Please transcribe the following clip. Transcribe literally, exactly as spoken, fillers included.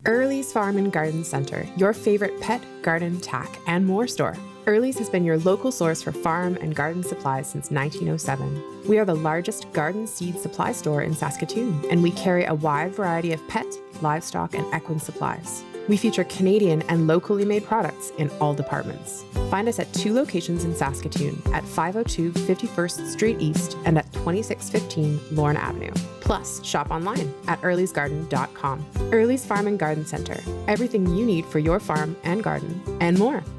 Early's Farm and Garden Center, your favorite pet, garden, tack, and more store. Early's has been your local source for farm and garden supplies since nineteen oh seven. We are the largest garden seed supply store in Saskatoon, and we carry a wide variety of pet, livestock, and equine supplies. We feature Canadian and locally made products in all departments. Find us at two locations in Saskatoon, at five oh two fifty-first Street East and at twenty-six fifteen Lorne Avenue. Plus, shop online at earlys garden dot com. Early's Farm and Garden Center. Everything you need for your farm and garden, and more.